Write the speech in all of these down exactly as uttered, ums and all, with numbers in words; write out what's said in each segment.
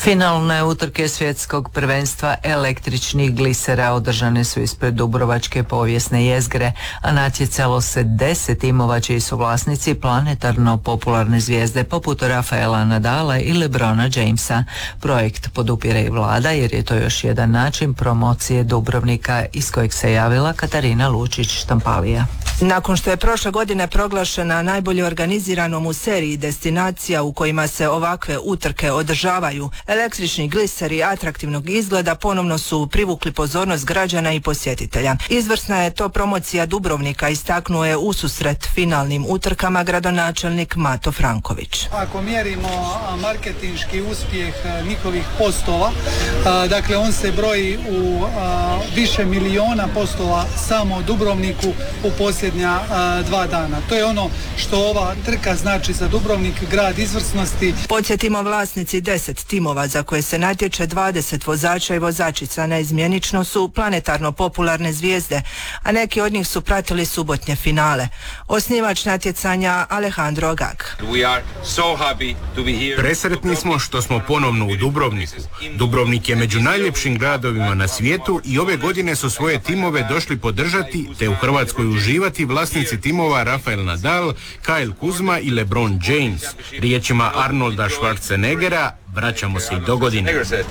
Finalne utrke svjetskog prvenstva električnih glisera održane su ispred Dubrovačke povijesne jezgre, a natjecalo se deset timova čiji su vlasnici planetarno popularne zvijezde poput Rafaela Nadala i LeBrona Jamesa. Projekt podupire i vlada jer je to još jedan način promocije Dubrovnika iz kojeg se javila Katarina Lučić-Štampalija. Nakon što je prošle godine proglašena najbolje organiziranom u seriji destinacija u kojima se ovakve utrke održavaju, električni gliseri atraktivnog izgleda ponovno su privukli pozornost građana i posjetitelja. Izvrsna je to promocija Dubrovnika, istaknuo je ususret finalnim utrkama gradonačelnik Mato Franković. Ako mjerimo marketinški uspjeh njihovih postova, dakle on se broji u više miliona postova samo u Dubrovniku u posljednja dva dana. To je ono što ova trka znači za Dubrovnik, grad izvrsnosti. Podsjetimo, vlasnici deset timova za koje se natječe dvadeset vozača i vozačica neizmjenično su planetarno popularne zvijezde, a neki od njih su pratili subotnje finale. Osnivač natjecanja Alejandro Agag. Presretni smo što smo ponovno u Dubrovniku. Dubrovnik je među najljepšim gradovima na svijetu i ove godine su svoje timove došli podržati te u Hrvatskoj uživati vlasnici timova Rafael Nadal, Kyle Kuzma i LeBron James. Riječima Arnolda Schwarzeneggera, vraćamo se i do godine.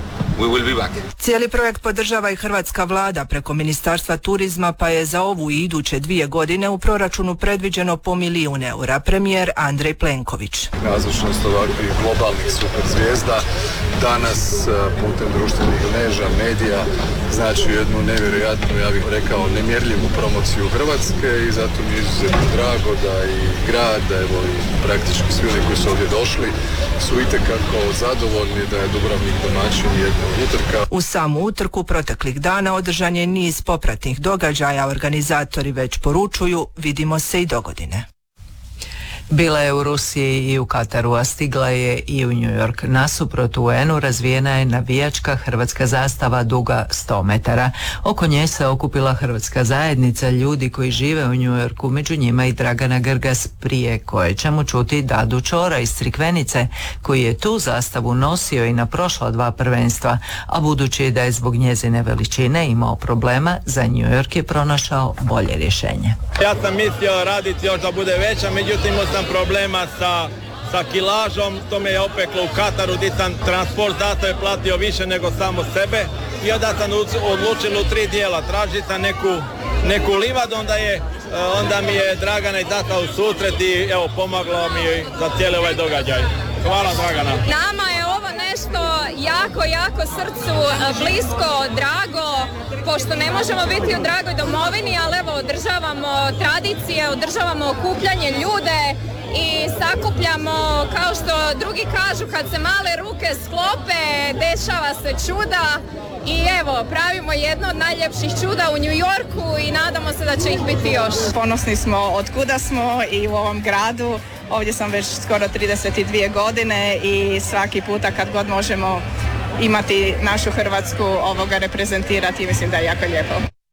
Cijeli projekt podržava i hrvatska vlada preko Ministarstva turizma, pa je za ovu i iduće dvije godine u proračunu predviđeno po milijun eura. Premijer Andrej Plenković. Nazočnost ovakvih globalnih superzvijezda danas putem društvenih mreža, medija znači jednu nevjerojatnu, ja bih rekao, nemjerljivu promociju Hrvatske i zato mi je izuzetno drago da i grad, da evo i praktički svi oni koji su ovdje došli su itekako zadovoljni da je Dubrovnik domaćin jednog utrka. U samu utrku proteklih dana održan je niz popratnih događaja, organizatori već poručuju vidimo se i dogodine. Bila je u Rusiji i u Kataru, a stigla je i u New York. Nasuprot U N-u razvijena je navijačka hrvatska zastava duga sto metara. Oko nje se okupila hrvatska zajednica ljudi koji žive u New Yorku, među njima i Dragana Grgas, prije koje ćemo čuti Dadu Čora iz Crikvenice, koji je tu zastavu nosio i na prošla dva prvenstva, a budući da je zbog njezine veličine imao problema, za New York je pronašao bolje rješenje. Ja sam mislio raditi još da bude veća, međutim sam problema sa, sa kilažom, to me je opeklo u Kataru gdje sam transport zato je platio više nego samo sebe i onda sam odlučio u tri dijela, traži sam neku, neku livadu, onda, je, onda mi je Dragana i data u susret i evo pomoglo mi za cijeli ovaj događaj. Hvala Dragana. Nama je ovo nešto jako, jako srcu blisko, drago, pošto ne možemo biti u dragoj domovini, ali evo održavamo tradicije, održavamo okupljanje ljude i sakupljamo, kao što drugi kažu, kad se male ruke sklope, dešava se čuda i evo, pravimo jedno od najljepših čuda u New Yorku i nadamo se da će ih biti još. Ponosni smo od kuda smo i u ovom gradu. Ovdje sam već skoro trideset dvije godine i svaki puta kad god možemo imati našu Hrvatsku ovoga reprezentirati, mislim da je jako lijepo.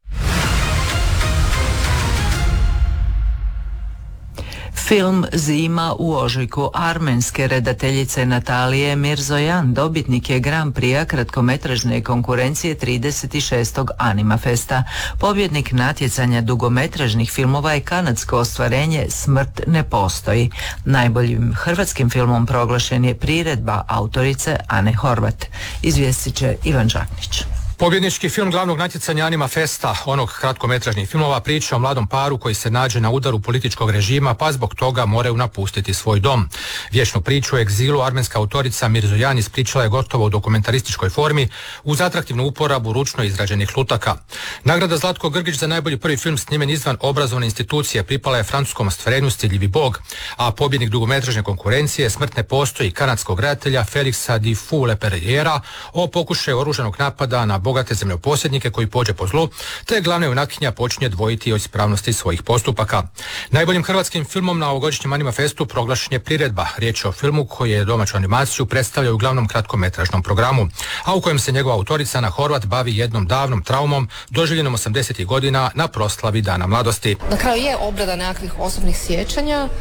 Film Zima u ožujku armenske redateljice Natalije Mirzojan dobitnik je Grand Prix kratkometražne konkurencije trideset šestog Anima Festa. Pobjednik natjecanja dugometražnih filmova je kanadsko ostvarenje Smrt ne postoji. Najboljim hrvatskim filmom proglašen je Priredba autorice Ane Horvat. Izvijestit će Ivan Žaknić. Pobjednički film glavnog natjecanja Anima Festa, onog kratkometražnih filmova, priča o mladom paru koji se nađe na udaru političkog režima, pa zbog toga moraju napustiti svoj dom. Vječnu priču o egzilu armenska autorica Mirzojan ispričala je gotovo u dokumentarističkoj formi uz atraktivnu uporabu ručno izrađenih lutaka. Nagrada Zlatko Grgić za najbolji prvi film snimljen izvan obrazovne institucije pripala je francuskom ostvarenju Stidljivi Bog, a pobjednik dugometražne konkurencije Smrt ne postoji kanadskog redatelja Felixa Dufault-Leperriera o pokušaju oružanog napada na bogate zemljoposjednike koji pođe po zlu, te glavna junakinja počinje dvojiti o ispravnosti svojih postupaka. Najboljim hrvatskim filmom na ovogodišnjem Anima Festu proglašen je Priredba. Riječ je o filmu koji je domaću animaciju predstavlja u glavnom kratkometražnom programu, a u kojem se njegova autorica Ana Horvat bavi jednom davnom traumom doživljenom osamdesetih godina na proslavi Dana mladosti. Na kraju je obrada nekakvih osobnih sjećanja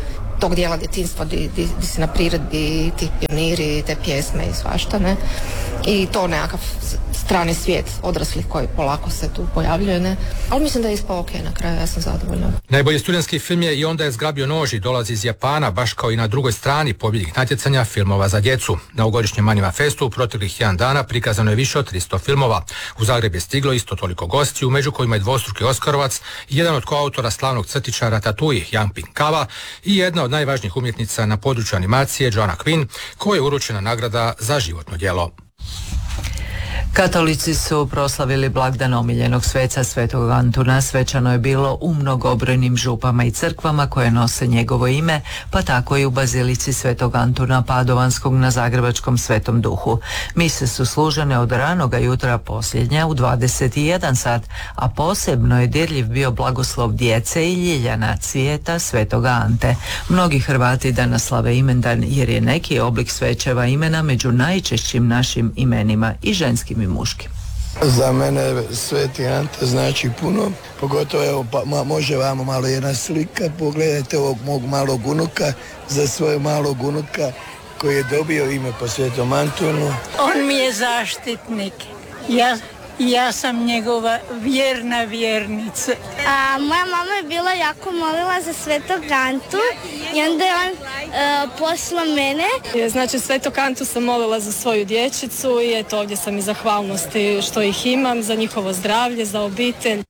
tog dijela djetinjstva di, di, di si na priredbi ti pioniri, te pjesme i svašta, ne? I to nekakav strani svijet odraslih koji polako se tu pojavljuje, ne? Ali mislim da je ispao ok na kraju, ja sam zadovoljna. Najbolji studentski film je I onda je zgrabio nož i dolazi iz Japana, baš kao i na drugoj strani pobjednih natjecanja filmova za djecu. Na ovogodišnjem Anima Festu u proteklih jedan dana prikazano je više od tristo filmova. U Zagreb je stiglo isto toliko gostiju, među kojima je dvostruki Oskarovac i jedan od koautora slavnog crtića Ratatouille, Yang Ping-kava, i jedna od najvažnijih umjetnica na području animacije, Joanna Quinn, kojoj je uručena nagrada za životno djelo. Katolici su proslavili blagdan omiljenog sveca Svetog Antuna. Svečano je bilo u mnogobrojnim župama i crkvama koje nose njegovo ime, pa tako i u bazilici Svetog Antuna Padovanskog na zagrebačkom Svetom Duhu. Mise su služene od ranoga jutra posljednja u dvadeset jedan sat, a posebno je dirljiv bio blagoslov djece i ljiljana cvijeta Svetoga Ante. Mnogi Hrvati danas slave imendan jer je neki oblik svećeva imena među najčešćim našim imenima i ženskim i muškim. Za mene Sveti Ante znači puno, pogotovo evo, pa, ma, može vamo malo jedna slika, pogledajte ovog mog malog unuka, za svoj malog unuka koji je dobio ime po Svetom Antunu. On mi je zaštitnik, ja, ja sam njegova vjerna vjernica. A, moja mama je bila jako molila za Svetog Antu i onda je on uh, poslao mene. Znači Svetog Antu sam molila za svoju dječicu i eto ovdje sam i zahvalnosti što ih imam, za njihovo zdravlje, za obitelj.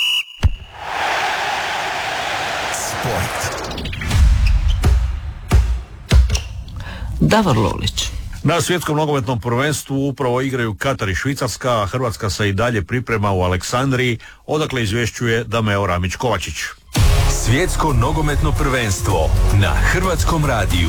Sport. Davor Lulić. Na svjetskom nogometnom prvenstvu upravo igraju Katar i Švicarska, a Hrvatska se i dalje priprema u Aleksandriji, odakle izvješćuje Dameo Ramić-Kovačić. Svjetsko nogometno prvenstvo na Hrvatskom radiju.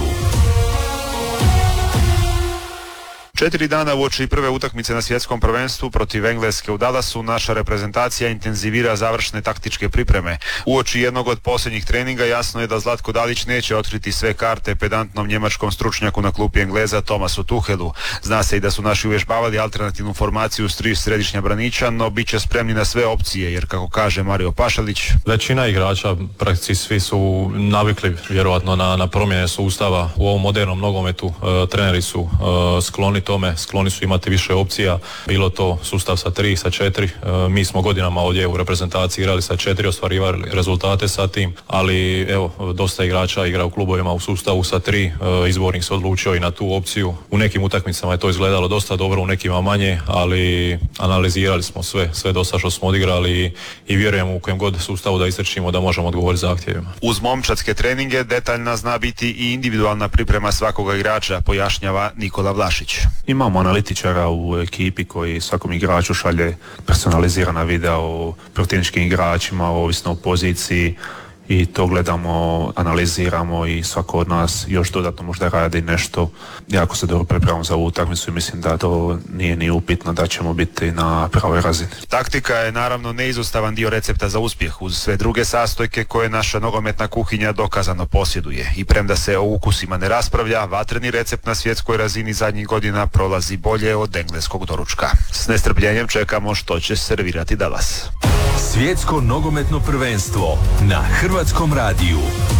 Četiri dana uoči prve utakmice na svjetskom prvenstvu protiv Engleske u Dallasu, naša reprezentacija intenzivira završne taktičke pripreme. Uoči jednog od posljednjih treninga jasno je da Zlatko Dalić neće otkriti sve karte pedantnom njemačkom stručnjaku na klupi Engleza Thomasu Tuchelu. Zna se i da su naši uvježbavali alternativnu formaciju s tri središnja braniča, no bit će spremni na sve opcije, jer kako kaže Mario Pašalić, većina igrača, praktički svi su navikli vjerojatno na, na promjene sustava u ovom modernom nogometu. E, treneri su e, skloni tome, skloni su imati više opcija, bilo to sustav sa tri, sa četiri. E, mi smo godinama ovdje u reprezentaciji igrali sa četiri, ostvarivali rezultate sa tim, ali evo, dosta igrača igra u klubovima u sustavu sa tri, e, izbornik se odlučio i na tu opciju. U nekim utakmicama je to izgledalo dosta dobro, u nekima manje, ali analizirali smo sve, sve dosta što smo odigrali i, i vjerujemo u kojem god sustavu da istrčimo da možemo odgovoriti zahtjevima. Uz momčadske treninge detaljna zna biti i individualna priprema svakoga igrača, pojašnjava Nikola Vlašić. Imamo analitičara u ekipi koji svakom igraču šalje personalizirana videa o protivničkim igračima, ovisno o poziciji, i to gledamo, analiziramo i svako od nas još dodatno možda radi nešto. Jako se dobro pripremamo za ovu utakmicu i mislim da to nije ni upitno da ćemo biti na pravoj razini. Taktika je naravno neizostavan dio recepta za uspjeh uz sve druge sastojke koje naša nogometna kuhinja dokazano posjeduje. I premda se o ukusima ne raspravlja, vatreni recept na svjetskoj razini zadnjih godina prolazi bolje od engleskog doručka. S nestrpljenjem čekamo što će servirati Dallas. Svjetsko nogometno prvenstvo na Hrvatskom radiju.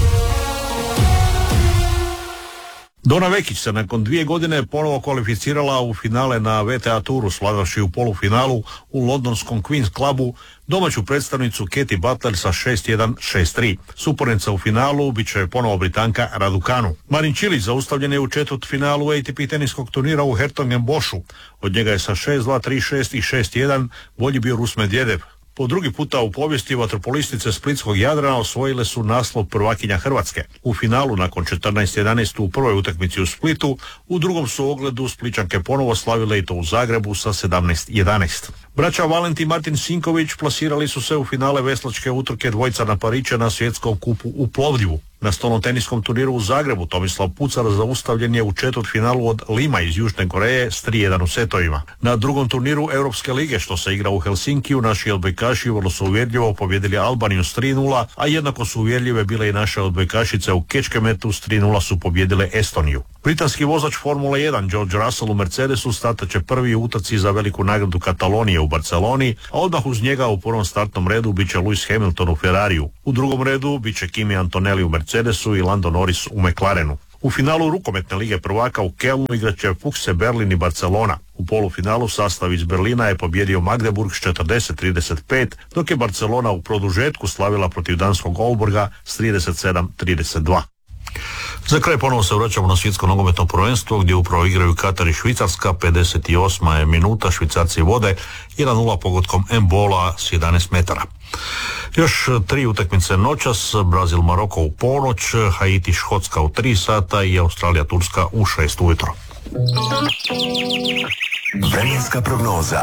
Dona Vekić se nakon dvije godine ponovo kvalificirala u finale na V T A Touru, slavivši u polufinalu u londonskom Queen's Clubu domaću predstavnicu Katie Butler sa šest jedan šest tri. Supornica u finalu bit će ponovo Britanka Raducanu. Marin Čilić zaustavljen je u četvrt finalu A T P teniskog turnira u Hertogenboschu. Od njega je sa šest dva, tri šest i šest jedan bolji bio Rus Medvedev. Po drugi puta u povijesti vaterpolistice Splitskog Jadrana osvojile su naslov prvakinja Hrvatske. U finalu nakon četrnaest jedanaest u prvoj utakmici u Splitu, u drugom su ogledu Splićanke ponovo slavile i to u Zagrebu sa sedamnaest jedanaest. Braća Valentin i Martin Sinković plasirali su se u finale veslačke utrke dvojca na Pariće na svjetskom kupu u Plovdivu. Na stolnom teniskom turniru u Zagrebu Tomislav Pucar zaustavljen je u četvrtfinalu od Lima iz Južne Koreje s tri jedan u setovima. Na drugom turniru Europske lige što se igra u Helsinkiju naši odbojkaši vrlo su uvjerljivo pobjedili Albaniju s tri nula, a jednako su uvjerljive bile i naše odbojkašice u Kečkemetu s tri nula su pobjedile Estoniju. Britanski vozač Formule jedan George Russell u Mercedesu startaće prvi u utrci za veliku nagradu Katalonije u Barceloni, a odmah uz njega u prvom startnom redu bit će Lewis Hamilton u Ferrariju. U drugom redu bit će Kimi Antonelli u Mercedesu, Mercedesu i Lando Norris u McLarenu. U finalu rukometne lige prvaka u Kelnu igrat će Fuchse Berlin i Barcelona. U polufinalu sastav iz Berlina je pobjedio Magdeburg s četrdeset trideset pet, dok je Barcelona u produžetku slavila protiv danskog Aalborga s trideset sedam trideset dva. Za kraj ponovo se vraćamo na svjetsko nogometno prvenstvo gdje upravo igraju Katar i Švicarska. pedeset osma je minuta, Švicarci vode jedan nula pogodkom Embola s jedanaest metara. Još tri utakmice noćas, Brazil Maroko u ponoć, Haiti Škotska u tri sata i Australija Turska u šest ujutro. Vremenska prognoza.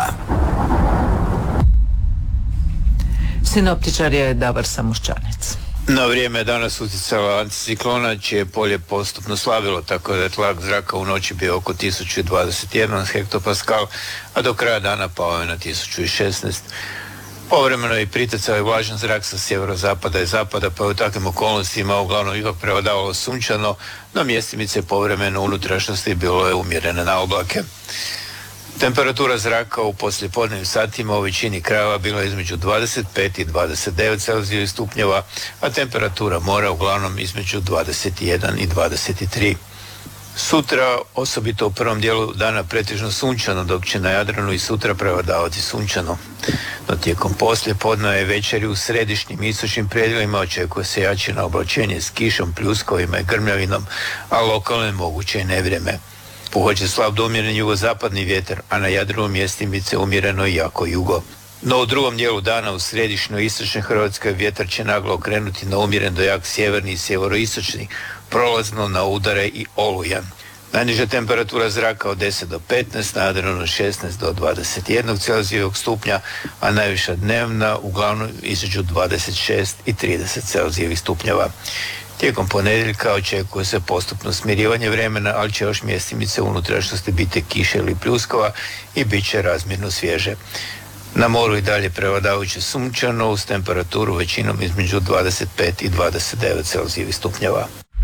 Sinoptičar je Davor Samuščanec. Na vrijeme je danas utjecala anticiklona, čije polje postupno slavilo, tako da je tlak zraka u noći bio oko tisuću dvadeset jedan hektopaskal, a do kraja dana pao je na tisuću šesnaest. Povremeno je pritecao i vlažan zrak sa sjeverozapada i zapada, pa je u takvim okolnostima uglavnom ipak prevladavalo sunčano, no mjestimice povremeno unutrašnjosti bilo je umjerene na oblake. Temperatura zraka u poslijepodnevnim satima u većini krajeva bila je između dvadeset pet i dvadeset devet Celzijevih stupnjeva, a temperatura mora uglavnom između dvadeset jedan i dvadeset tri. Sutra, osobito u prvom dijelu dana, pretežno sunčano, dok će na Jadranu i sutra prevladavati sunčano. No tijekom poslijepodneva i večeri u središnjim i istočnim predjelima očekuje se jačino oblačenje s kišom, pljuskovima i grmljavinom, a lokalno je moguće i nevrijeme. Puhoće slab do umjeren jugozapadni vjetar, a na Jadranu mjestimice umjereno i jako jugo. No u drugom dijelu dana u središnjoj i istočnoj Hrvatskoj vjetar će naglo okrenuti na umjeren do jak sjeverni i sjeveroistočni, prolazno na udare i olujan. Najniža temperatura zraka od deset do petnaest, na Jadranu šesnaest do dvadeset jedan Celzijevog stupnja, a najviša dnevna uglavnom između dvadeset šest i trideset Celzijevih stupnjeva. Tijekom ponedjeljka očekuje se postupno smirivanje vremena, ali će još mjestimice unutrašnjosti biti kiše ili pljuskova i bit će razmjerno svježe. Na moru i dalje prevladavajuće sunčano uz temperaturu većinom između dvadeset pet i dvadeset devet Celzijevih stupnjeva.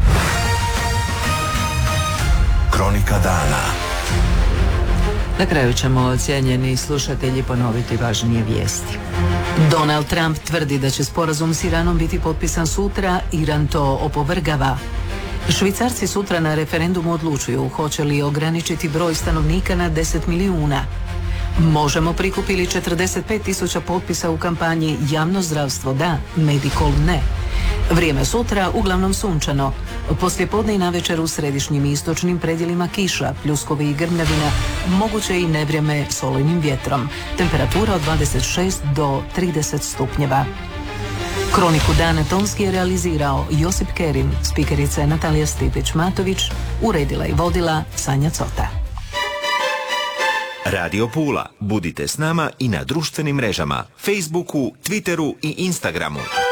Kronika dana. Na kraju ćemo, cijenjeni slušatelji, ponoviti važnije vijesti. Donald Trump tvrdi da će sporazum s Iranom biti potpisan sutra, Iran to opovrgava. Švicarci sutra na referendumu odlučuju hoće li ograničiti broj stanovnika na deset milijuna. Možemo prikupili četrdeset pet tisuća potpisa u kampanji Javno zdravstvo da, Medikol ne. Vrijeme sutra uglavnom sunčano. Poslijepodne i navečer u središnjim i istočnim predjelima kiša, pljuskovi i grmljavina, moguće i nevrijeme s olujnim vjetrom. Temperatura od dvadeset šest do trideset stupnjeva. Kroniku dana tonski je realizirao Josip Kerin, spikerica je Natalija Stipić-Matović, uredila i vodila Sanja Cota. Radio Pula. Budite s nama i na društvenim mrežama, Facebooku, Twitteru i Instagramu.